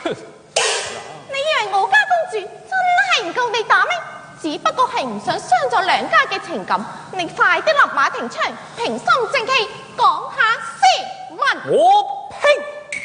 你以為我家公主真係唔夠你打咩？只不過係唔想傷咗兩家嘅情感。你快啲立馬停槍，平心靜氣講下斯文。 我